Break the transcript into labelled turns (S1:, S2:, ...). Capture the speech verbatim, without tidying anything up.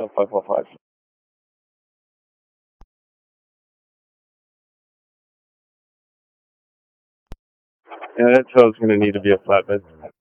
S1: oh five four five. Yeah, that tow's going to need to be a flatbed.